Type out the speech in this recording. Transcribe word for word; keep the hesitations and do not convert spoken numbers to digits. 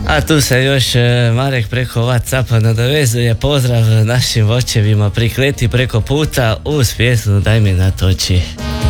A tu se još e, Marek preko WhatsAppa nadovezuje. Pozdrav našim očevima prikleti preko puta uz pjesmu Daj mi natoči.